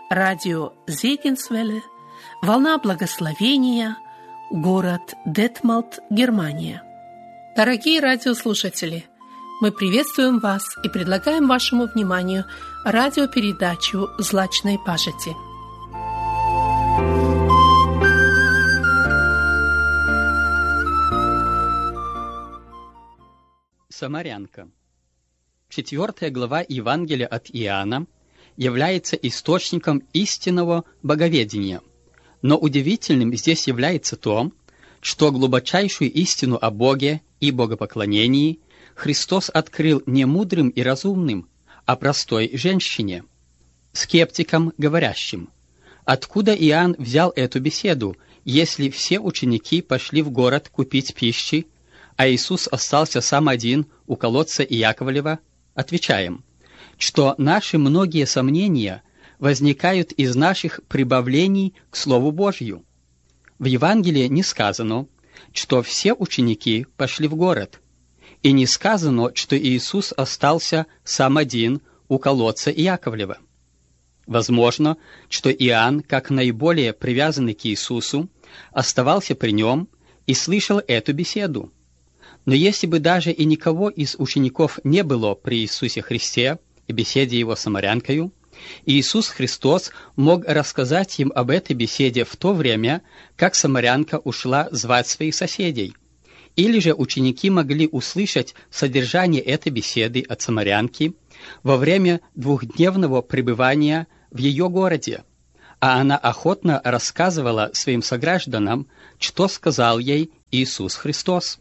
радио Зегенсвелле, волна благословения, город Детмалт, Германия. Дорогие радиослушатели, мы приветствуем вас и предлагаем вашему вниманию радиопередачу «Злачной пажити». Самарянка. 4 глава Евангелия от Иоанна является источником истинного боговедения, но удивительным здесь является то, что глубочайшую истину о Боге и богопоклонении Христос открыл не мудрым и разумным, а простой женщине, скептикам, говорящим: откуда Иоанн взял эту беседу, если все ученики пошли в город купить пищи, а Иисус остался сам один у колодца Иаковлева? Отвечаем, что наши многие сомнения возникают из наших прибавлений к Слову Божью. В Евангелии не сказано, что все ученики пошли в город, и не сказано, что Иисус остался сам один у колодца Иаковлева. Возможно, что Иоанн, как наиболее привязанный к Иисусу, оставался при нем и слышал эту беседу. Но если бы даже и никого из учеников не было при Иисусе Христе и беседе его с самарянкою, Иисус Христос мог рассказать им об этой беседе в то время, как самарянка ушла звать своих соседей. Или же ученики могли услышать содержание этой беседы от самарянки во время двухдневного пребывания в ее городе, а она охотно рассказывала своим согражданам, что сказал ей Иисус Христос.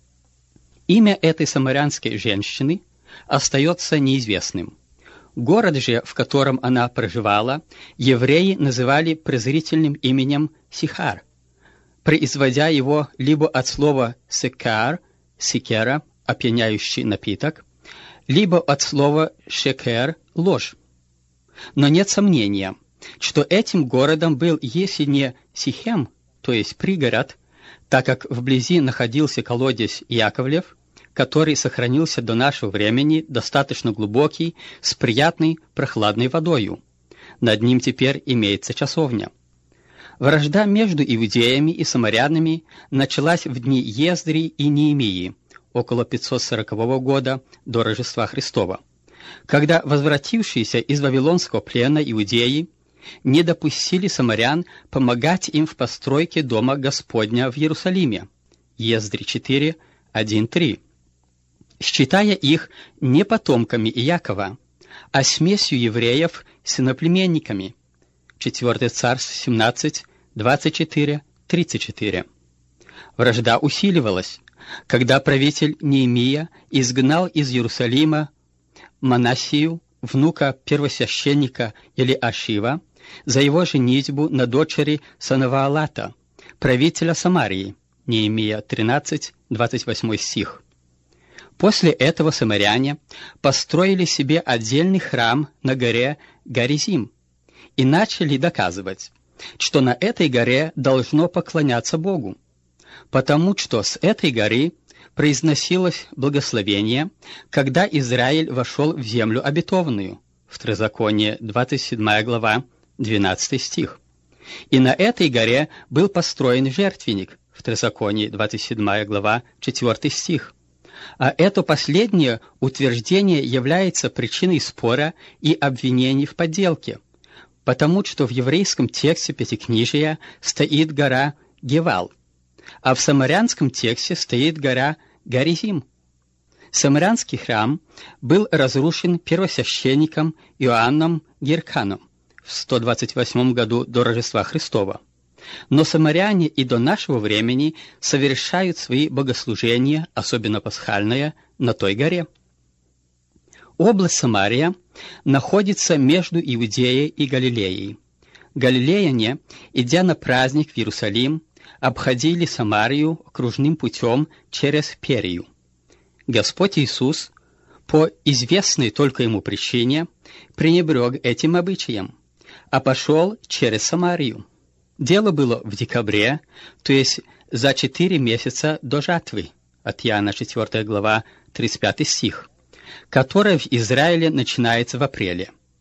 Имя этой самарянской женщины остается неизвестным. Город же, в котором она проживала, евреи называли презрительным именем Сихар, производя его либо от слова «секар» – «секера» – опьяняющий напиток, либо от слова «шекер» – ложь. Но нет сомнения, что этим городом был, если не Сихем, то есть пригород, так как вблизи находился колодец Яковлев, который сохранился до нашего времени, достаточно глубокий, с приятной прохладной водою. Над ним теперь имеется часовня. Вражда между иудеями и самарянами началась в дни Ездри и Неемии, около 540 года до Рождества Христова, когда возвратившиеся из Вавилонского плена иудеи не допустили самарян помогать им в постройке Дома Господня в Иерусалиме. Ездри 4, 1-3. Считая их не потомками Иакова, а смесью евреев с иноплеменниками. 4 Царств 17, 24-34. Вражда усиливалась, когда правитель Неемия изгнал из Иерусалима Манассию, внука первосвященника Елиашива, за его женитьбу на дочери Санаваалата, правителя Самарии. Неемия 13, 28 стих. После этого самаряне построили себе отдельный храм на горе Гаризим и начали доказывать, что на этой горе должно поклоняться Богу, потому что с этой горы произносилось благословение, когда Израиль вошел в землю обетованную, Второзаконие 27 глава, 12 стих. И на этой горе был построен жертвенник, Второзаконие 27 глава, 4 стих. А это последнее утверждение является причиной спора и обвинений в подделке, потому что в еврейском тексте Пятикнижия стоит гора Гевал, а в самарянском тексте стоит гора Гаризим. Самарянский храм был разрушен первосвященником Иоанном Гирканом в 128 году до Рождества Христова. Но самаряне и до нашего времени совершают свои богослужения, особенно пасхальное, на той горе. Область Самария находится между Иудеей и Галилеей. Галилеяне, идя на праздник в Иерусалим, обходили Самарию окружным путем через Перию. Господь Иисус, по известной только ему причине, пренебрег этим обычаем, а пошел через Самарию. Дело было в декабре, то есть за 4 месяца до жатвы, от Иоанна 4 глава, 35 стих, которая в Израиле начинается в апреле.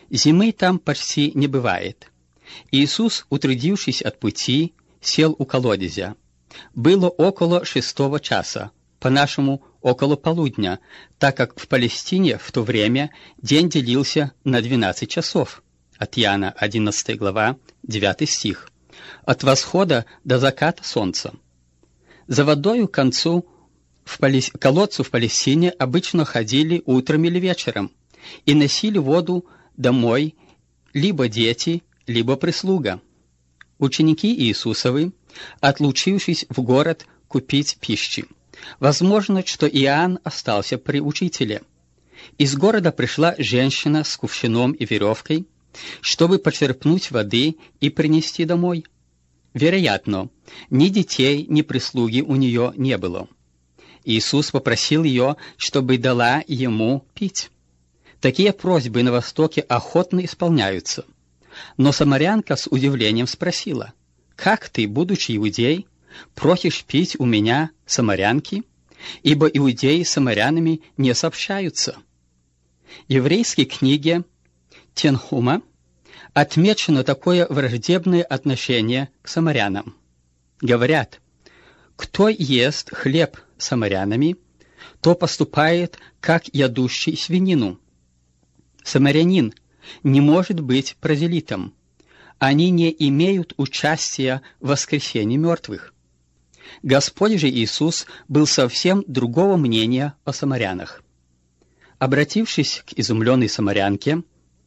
Зимы там почти не бывает. Иисус, утрудившись от пути, сел у колодезя. Было около 6 часа, по-нашему около полудня, так как в Палестине в то время день делился на 12 часов. От Иоанна 11 глава, 9 стих. От восхода до заката солнца. За водою к концу колодцу в Палестине обычно ходили утром или вечером и носили воду домой либо дети, либо прислуга. Ученики Иисусовы, отлучившись в город купить пищи. Возможно, что Иоанн остался при учителе. Из города пришла женщина с кувшином и веревкой, чтобы почерпнуть воды и принести домой. Вероятно, ни детей, ни прислуги у нее не было. Иисус попросил ее, чтобы дала ему пить. Такие просьбы на Востоке охотно исполняются. Но самарянка с удивлением спросила: «Как ты, будучи иудей, просишь пить у меня, самарянки? Ибо иудеи с самарянами не сообщаются». В еврейской книге Тенхума отмечено такое враждебное отношение к самарянам. Говорят: «Кто ест хлеб с самарянами, то поступает, как ядущий свинину». Самарянин не может быть прозелитом. Они не имеют участия в воскресении мертвых. Господь же Иисус был совсем другого мнения о самарянах. Обратившись к изумленной самарянке,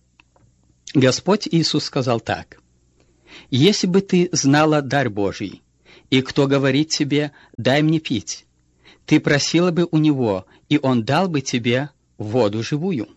Господь Иисус сказал так: «Если бы ты знала дар Божий, и кто говорит тебе: дай мне пить, ты просила бы у него, и он дал бы тебе воду живую».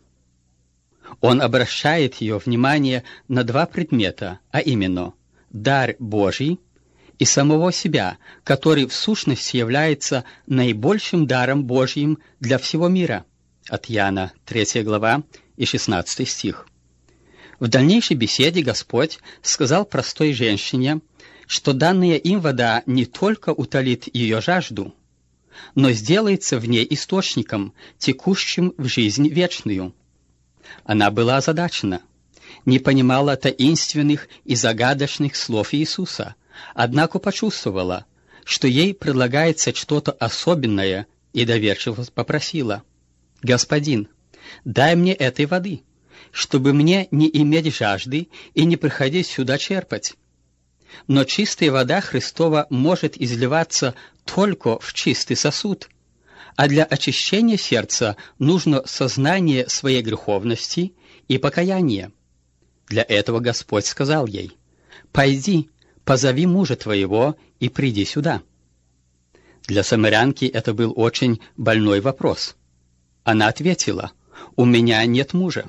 Он обращает ее внимание на два предмета, а именно дар Божий и самого себя, который в сущности является наибольшим даром Божьим для всего мира. От Иоанна 3 глава и 16 стих. В дальнейшей беседе Господь сказал простой женщине, что данная им вода не только утолит ее жажду, но сделается в ней источником, текущим в жизнь вечную. Она была озадачена, не понимала таинственных и загадочных слов Иисуса, однако почувствовала, что ей предлагается что-то особенное, и доверчиво попросила: «Господин, дай мне этой воды, чтобы мне не иметь жажды и не приходить сюда черпать». Но чистая вода Христова может изливаться только в чистый сосуд, а для очищения сердца нужно сознание своей греховности и покаяние. Для этого Господь сказал ей: «Пойди, позови мужа твоего и приди сюда». Для самарянки это был очень больной вопрос. Она ответила: «У меня нет мужа».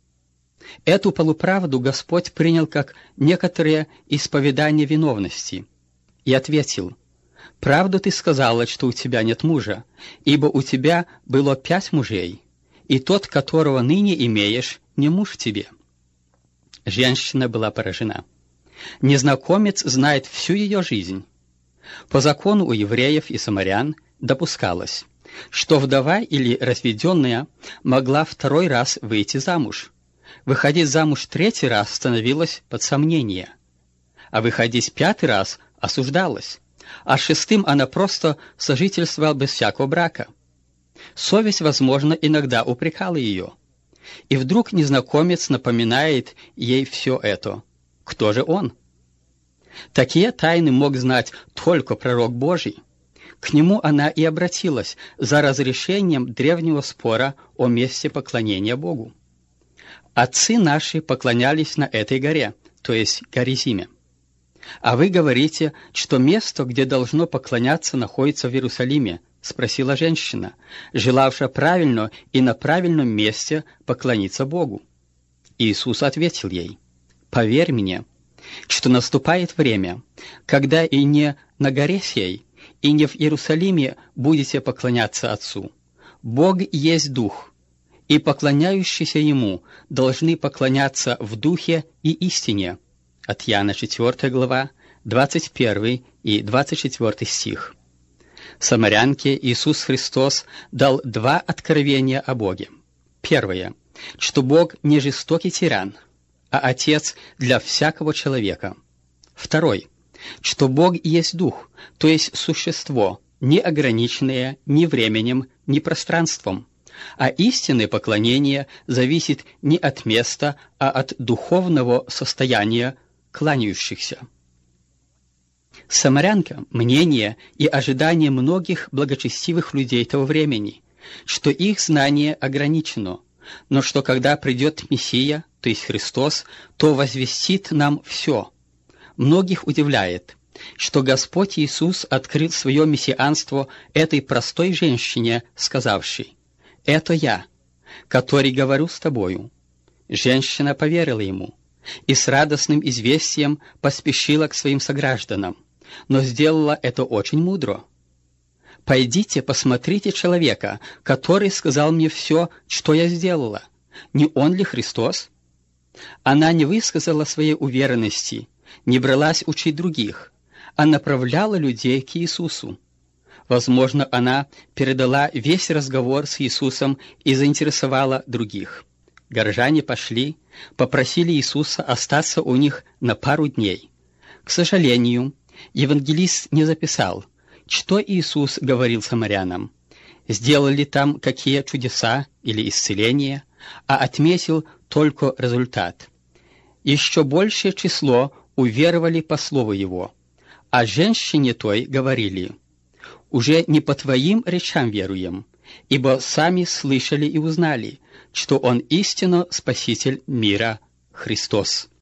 Эту полуправду Господь принял как некоторое исповедание виновности и ответил: «Правду ты сказала, что у тебя нет мужа, ибо у тебя было 5 мужей, и тот, которого ныне имеешь, не муж тебе». Женщина была поражена. Незнакомец знает всю ее жизнь. По закону у евреев и самарян допускалось, что вдова или разведенная могла 2-й раз выйти замуж. Выходить замуж 3-й раз становилось под сомнение, а выходить 5-й раз осуждалось, а 6-м она просто сожительствовала без всякого брака. Совесть, возможно, иногда упрекала ее. И вдруг незнакомец напоминает ей все это. Кто же он? Такие тайны мог знать только пророк Божий. К нему она и обратилась за разрешением древнего спора о месте поклонения Богу. Отцы наши поклонялись на этой горе, то есть Горизиме. «А вы говорите, что место, где должно поклоняться, находится в Иерусалиме?» — спросила женщина, желавшая правильно и на правильном месте поклониться Богу. Иисус ответил ей: «Поверь мне, что наступает время, когда и не на горе сей, и не в Иерусалиме будете поклоняться Отцу. Бог есть Дух, и поклоняющиеся Ему должны поклоняться в Духе и истине». От Иоанна 4 глава, 21 и 24 стих. Самарянке Иисус Христос дал 2 откровения о Боге. Первое. что Бог не жестокий тиран, а Отец для всякого человека. Второй, что Бог есть Дух, то есть существо, не ограниченное ни временем, ни пространством, а истинное поклонение зависит не от места, а от духовного состояния кланяющихся. Самарянка – мнение и ожидание многих благочестивых людей того времени, что их знание ограничено, но что когда придет Мессия, то есть Христос, то возвестит нам все. Многих удивляет, что Господь Иисус открыл свое мессианство этой простой женщине, сказавшей: «Это я, который говорю с тобою». Женщина поверила ему и с радостным известием поспешила к своим согражданам, но сделала это очень мудро. «Пойдите, посмотрите человека, который сказал мне все, что я сделала. Не он ли Христос?» Она не высказала своей уверенности, не бралась учить других, а направляла людей к Иисусу. Возможно, она передала весь разговор с Иисусом и заинтересовала других. Горожане пошли, попросили Иисуса остаться у них на пару дней. К сожалению, евангелист не записал, что Иисус говорил самарянам, сделали там какие чудеса или исцеления, а отметил только результат. Еще большее число уверовали по слову Его, а женщине той говорили: «Уже не по твоим речам веруем, ибо сами слышали и узнали, что Он истинно Спаситель мира, Христос».